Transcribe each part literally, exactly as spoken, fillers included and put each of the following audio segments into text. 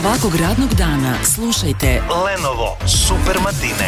Svakog radnog dana slušajte Lenovo Super Matine.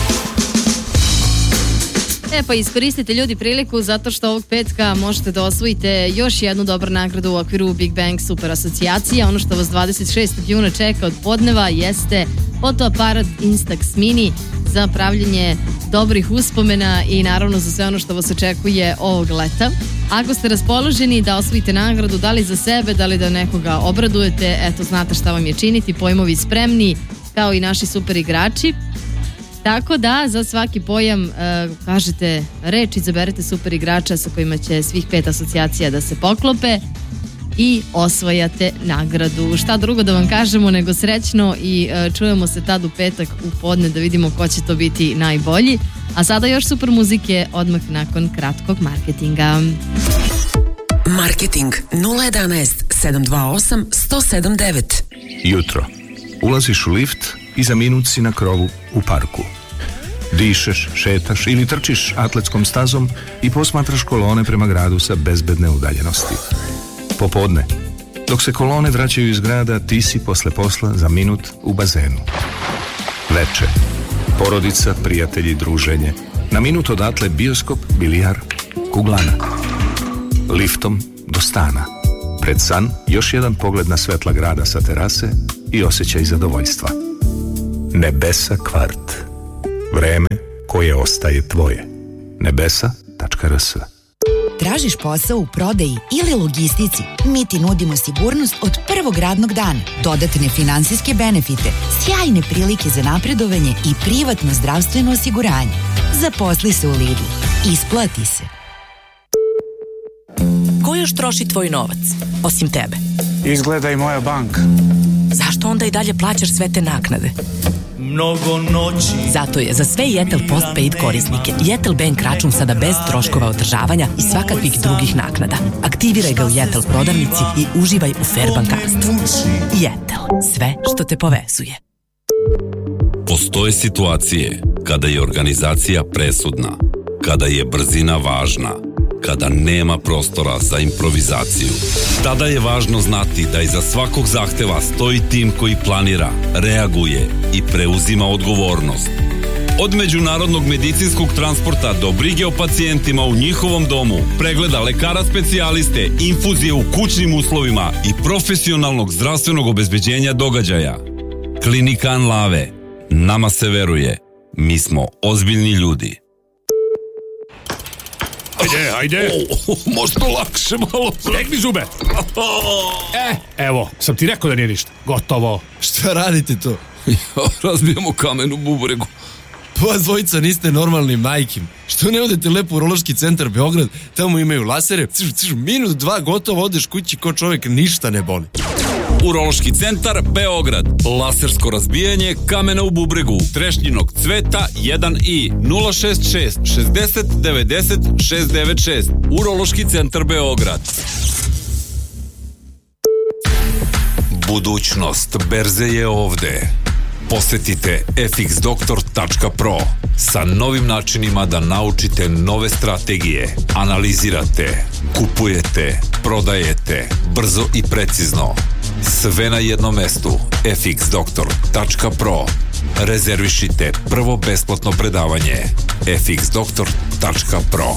E pa iskoristite ljudi priliku zato što ovog petka možete da osvojite još jednu dobru nagradu u okviru Big Bang Super asocijacije. Ono što vas dvadeset šestog juna čeka od podneva jeste fotoaparat Instax Mini za pravljenje dobrih uspomena i naravno za sve ono što vas očekuje ovog leta. Ako ste raspoloženi da osvojite nagradu, da li za sebe, da li da nekoga obradujete, eto znate šta vam je činiti, pojmovi spremni kao i naši super igrači. Tako da za svaki pojam uh, kažete reč, izaberete super igrača sa kojima će svih pet asocijacija da se poklope i osvajate nagradu. Šta drugo da vam kažemo nego srećno i uh, čujemo se tad u petak u podne da vidimo ko će to biti najbolji. A sada još super muzike odmah nakon kratkog marketinga. Marketing nula jedanaest sedam dva osam jedan zero sedam devet. Jutro. Ulaziš u lift i za minut si na krovu u parku. Dišeš, šetaš ili trčiš atletskom stazom i posmatraš kolone prema gradu sa bezbedne udaljenosti. Popodne, dok se kolone vraćaju iz grada, ti si posle posla za minut u bazenu. Veče, porodica, prijatelji, druženje. Na minut odatle bioskop, bilijar, kuglana. Liftom do stana. Pred san još jedan pogled na svetla grada sa terase i osjećaj zadovoljstva. Nebesa kvart. Vreme koje ostaje tvoje. nebesa tačka r s. Tražiš posao u prodaji ili logistici? Mi ti nudimo sigurnost od prvog radnog dana, dodatne finansijske benefite, sjajne prilike za napredovanje i privatno zdravstveno osiguranje. Zaposli se u Lidlu. Isplati se. Ko još troši tvoj novac, osim tebe? Izgleda i moja banka. Zašto onda i dalje plaćaš sve te naknade? Mnogo noći. Zato je za sve Jetel Postpaid korisnike Jetel Bank račun sada bez troškova održavanja i svakakvih drugih naknada. Aktiviraj ga u Jetel prodavnici i uživaj u fair bankarstvu. Jetel, sve što te povezuje. Postoje situacije kada je organizacija presudna, kada je brzina važna, kada nema prostora za improvizaciju. Tada je važno znati da iza svakog zahteva stoji tim koji planira, reaguje i preuzima odgovornost. Od međunarodnog medicinskog transporta do brige o pacijentima u njihovom domu, pregleda lekara specijaliste, infuzije u kućnim uslovima i profesionalnog zdravstvenog obezbeđenja događaja. Klinika Anlave. Nama se veruje. Mi smo ozbiljni ljudi. Ajde, ajde. Oh, možda lakše malo. Stegni zube. E, evo, sam ti rekao da nije ništa. Gotovo. Šta radite to? Razbijamo kamen u bubregu. Pa vas dvojica niste normalni, majkim. Što ne odete lepo u urološki centar Beograd, tamo imaju lasere, ciš, ciš, minut, dva, gotovo, odeš kući ko čovjek, ništa ne boli. Urološki centar Beograd. Lasersko razbijanje kamena u bubregu. Trešnjinog cveta jedan i nula šest šest šezdeset devedeset šest devet šest. Urološki centar Beograd. Budućnost berze je ovde. Posetite f x doktor tačka pro sa novim načinima da naučite nove strategije, analizirate, kupujete, prodajete, brzo i precizno. Sve na jednom mestu. f x doktor tačka pro. Rezervišite prvo besplatno predavanje. f x doktor tačka pro.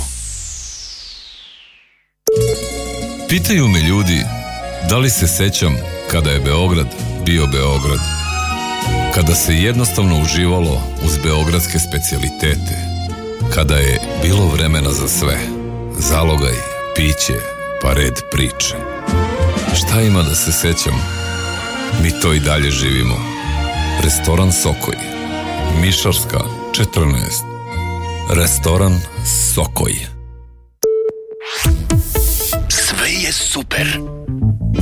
Pitaju me ljudi da li se sećam kada je Beograd bio Beograd. Kada se jednostavno uživalo uz beogradske specijalitete. Kada je bilo vremena za sve. Zalogaj, piće, pa red priče. Šta ima da se sećam? Mi to i dalje živimo. Restoran Sokoj. Mišarska četrnaest. Restoran Sokoj. Sve je super.